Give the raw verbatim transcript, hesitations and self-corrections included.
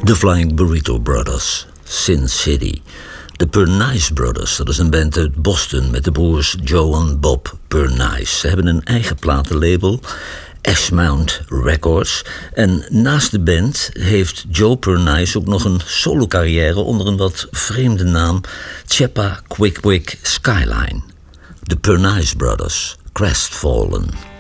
De Flying Burrito Brothers, Sin City. De Pernice Brothers, dat is een band uit Boston met de broers Joe en Bob Pernice. Ze hebben een eigen platenlabel, Ashmount Records. En naast de band heeft Joe Pernice ook nog een solo-carrière onder een wat vreemde naam, Cheppa Quik Quik Skyline. De Pernice Brothers, Crestfallen.